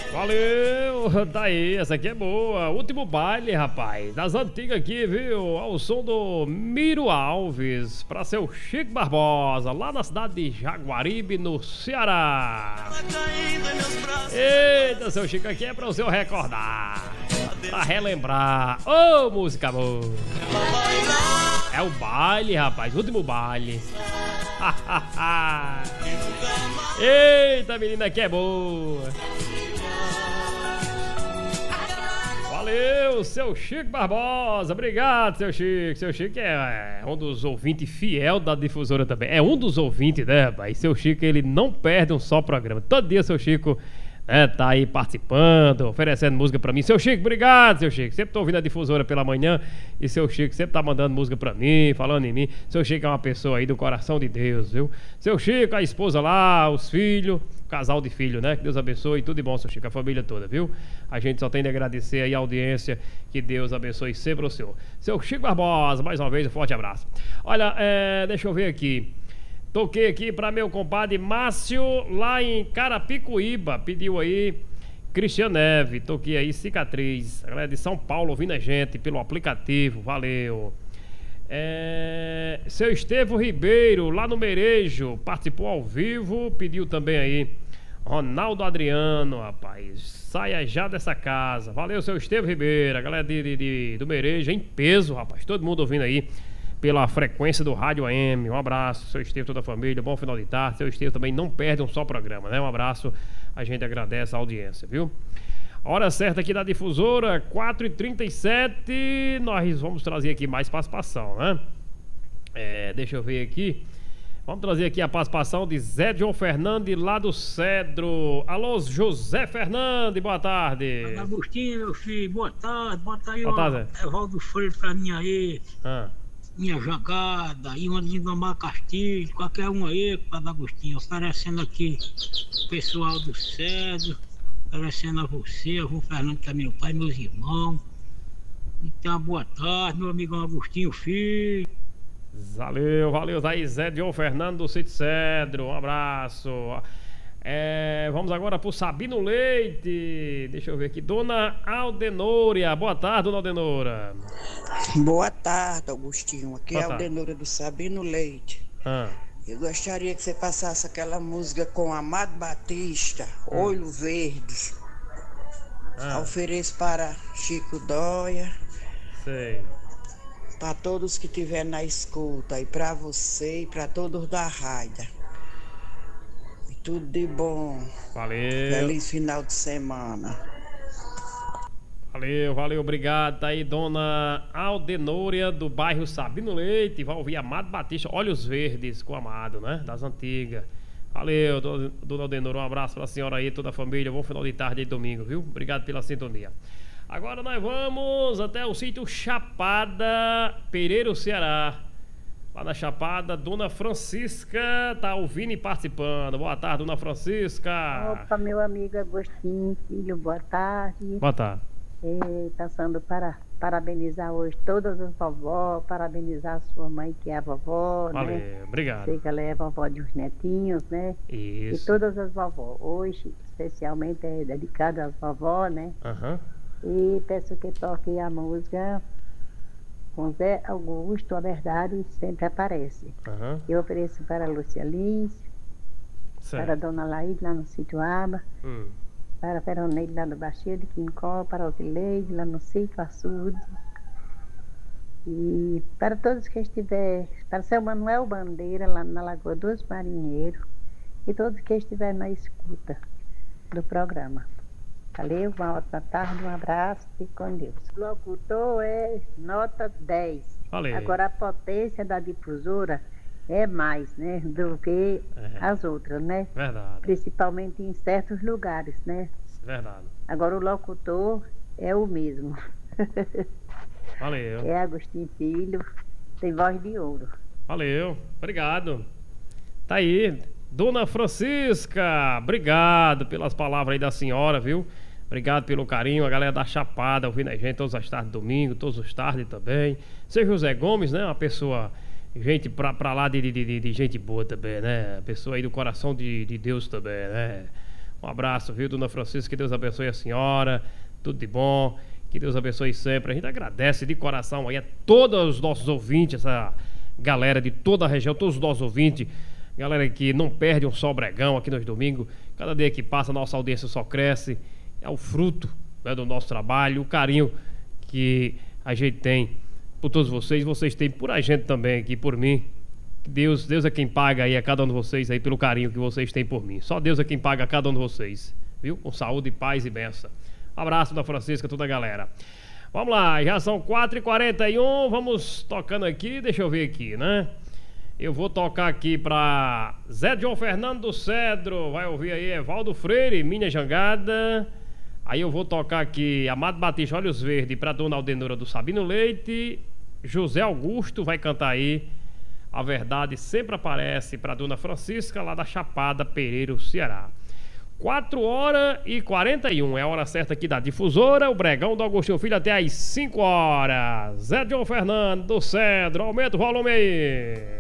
Valeu, tá aí, essa aqui é boa. Último baile, rapaz, das antigas aqui, viu? Ao som do Miro Alves, pra seu Chico Barbosa, lá na cidade de Jaguaribe, no Ceará. Eita, seu Chico, aqui é pra você recordar, pra relembrar. Ô, música boa. É o baile, rapaz, último baile. Eita, menina, que é boa. Valeu, seu Chico Barbosa. Obrigado, seu Chico. Seu Chico é um dos ouvintes fiel da difusora também. É um dos ouvintes, né, rapaz? Seu Chico, ele não perde um só programa. Todo dia, seu Chico, tá aí participando, oferecendo música pra mim. Seu Chico, obrigado, seu Chico. Sempre tô ouvindo a difusora pela manhã e seu Chico sempre tá mandando música pra mim, falando em mim. Seu Chico é uma pessoa aí do coração de Deus, viu? Seu Chico, a esposa lá, os filhos, casal de filho, né? Que Deus abençoe, tudo de bom, seu Chico, a família toda, viu? A gente só tem de agradecer aí a audiência, que Deus abençoe sempre o senhor. Seu Chico Barbosa, mais uma vez, um forte abraço. Olha, deixa eu ver aqui. Toquei aqui pra meu compadre Márcio, lá em Carapicuíba, pediu aí Cristian Neve, toquei aí Cicatriz, a galera de São Paulo ouvindo a gente pelo aplicativo, valeu. Seu Estevão Ribeiro, lá no Merejo, participou ao vivo, pediu também aí Ronaldo Adriano, rapaz, saia já dessa casa, valeu, seu Estevão Ribeiro, a galera do Merejo, em peso, rapaz, todo mundo ouvindo aí pela frequência do Rádio AM. Um abraço, seu Estevão, toda a família, bom final de tarde. Seu Estevão também não perde um só programa, né? Um abraço, a gente agradece a audiência, viu? Hora certa aqui da difusora, 4h37. Nós vamos trazer aqui mais participação, né? Deixa eu ver aqui. Vamos trazer aqui a participação de Zé João Fernandes, lá do Cedro. Alô, José Fernandes, boa tarde. Agostinho, meu filho, boa tarde. Bota aí boa tarde, o Evaldo Freire pra mim aí. Minha jogada, e uma de Domar Castilho, qualquer um aí, Padre Agostinho, oferecendo aqui o pessoal do Cedro, oferecendo a você, a João Fernando, que é meu pai, meus irmãos. Então, boa tarde, meu amigão Agostinho, filho. Valeu, daí Zé João Fernando do Sítio Cedro, um abraço. Vamos agora pro Sabino Leite. Deixa eu ver aqui, Dona Aldenôria. Boa tarde, Dona Aldenora. Boa tarde, Agostinho. Aqui é a Aldenora do Sabino Leite. Eu gostaria que você passasse aquela música com Amado Batista, Olho Verde. Ofereço para Chico Dóia. Sei. Para todos que estiverem na escuta. E para você e para todos da rádio. Tudo de bom. Valeu. Feliz final de semana. Valeu, obrigado. Tá aí, Dona Aldenôria, do bairro Sabino Leite. Vai ouvir Amado Batista, Olhos Verdes, com Amado, né? Das antigas. Valeu, Dona Aldenôria. Um abraço pra senhora aí, toda a família. Bom final de tarde aí, domingo, viu? Obrigado pela sintonia. Agora nós vamos até o sítio Chapada, Pereira, Ceará. Lá na Chapada, Dona Francisca tá ouvindo e participando. Boa tarde, Dona Francisca. Opa, meu amigo Agostinho, filho, boa tarde. Boa tarde. Passando para parabenizar hoje todas as vovós, parabenizar a sua mãe, que é a vovó, valeu, né? Obrigado. Sei que ela é a vovó de uns netinhos, né? Isso. E todas as vovós. Hoje, especialmente, é dedicado às vovós, né? E peço que toque a música com Zé Augusto, a verdade sempre aparece. Eu ofereço para a Lúcia Lins, para a Dona Laíde lá no Sítio Aba, para a Veroneide lá no Baixio de Quincó, para a Osileide lá no Sítio Açude, e para todos que estiver, para o seu Manuel Bandeira lá na Lagoa dos Marinheiros, e todos que estiverem na escuta do programa. Valeu, uma ótima tarde, um abraço, fique com Deus. O locutor é nota 10. Valeu. Agora a potência da difusora é mais, né, do que as outras, né? Verdade. Principalmente em certos lugares, né? Verdade. Agora o locutor é o mesmo. Valeu. É Agostinho Filho, tem voz de ouro. Valeu, obrigado. Tá aí, Dona Francisca, obrigado pelas palavras aí da senhora, viu? Obrigado pelo carinho, a galera da Chapada ouvindo a gente todas as tardes, domingo, todas as tardes também. Seu José Gomes, né? Uma pessoa, gente pra lá de gente boa também, né? Pessoa aí do coração de Deus também, né? Um abraço, viu, dona Francisca? Que Deus abençoe a senhora. Tudo de bom. Que Deus abençoe sempre. A gente agradece de coração aí a todos os nossos ouvintes, essa galera de toda a região, todos os nossos ouvintes, galera que não perde um só bregão aqui nos domingos. Cada dia que passa, a nossa audiência só cresce. É o fruto, né, do nosso trabalho, o carinho que a gente tem por todos vocês têm por a gente também aqui, por mim. Deus é quem paga aí a cada um de vocês aí pelo carinho que vocês têm por mim. Só Deus é quem paga a cada um de vocês, viu? Com saúde, paz e bênção. Abraço da Francisca, toda a galera. Vamos lá, já são 4h41, vamos tocando aqui, deixa eu ver aqui, né? Eu vou tocar aqui pra Zé João Fernando do Cedro, vai ouvir aí Evaldo Freire, Minha Jangada. Aí eu vou tocar aqui Amado Batista, Olhos Verdes, pra Dona Aldenora do Sabino Leite. José Augusto vai cantar aí A Verdade Sempre Aparece, pra Dona Francisca, lá da Chapada, Pereiro, Ceará. 4h41, é a hora certa aqui da Difusora, o Bregão do Agostinho Filho até às 5 horas. Zé João Fernando do Cedro, aumenta o volume aí.